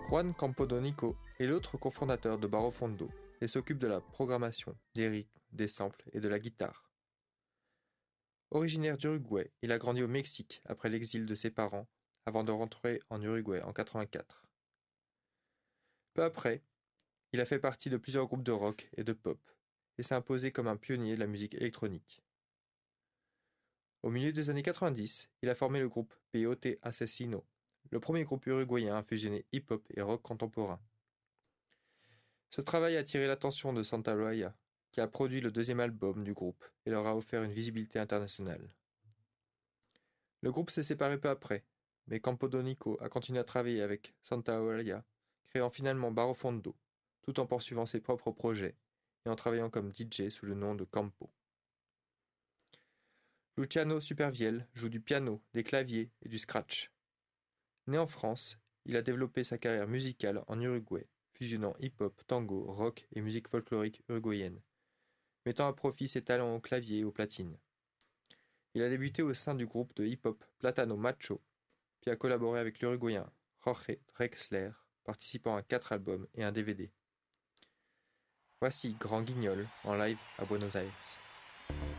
Juan Campodónico est l'autre cofondateur de Barro Fondo et s'occupe de la programmation, des rythmes, des samples et de la guitare. Originaire d'Uruguay, il a grandi au Mexique après l'exil de ses parents avant de rentrer en Uruguay en 84. Peu après, il a fait partie de plusieurs groupes de rock et de pop et s'est imposé comme un pionnier de la musique électronique. Au milieu des années 90, il a formé le groupe Peyote Asesino, le premier groupe uruguayen à fusionner hip-hop et rock contemporain. Ce travail a attiré l'attention de Santa Olaya, qui a produit le deuxième album du groupe et leur a offert une visibilité internationale. Le groupe s'est séparé peu après, mais Campodónico a continué à travailler avec Santa Olaya, créant finalement Barro Fondo, tout en poursuivant ses propres projets et en travaillant comme DJ sous le nom de Campo. Luciano Supervielle joue du piano, des claviers et du scratch. Né en France, il a développé sa carrière musicale en Uruguay, fusionnant hip-hop, tango, rock et musique folklorique uruguayenne, mettant à profit ses talents au clavier et aux platines. Il a débuté au sein du groupe de hip-hop Platano Macho, puis a collaboré avec l'Uruguayen Jorge Drexler, participant à 4 albums et un DVD. Voici Grand Guignol en live à Buenos Aires.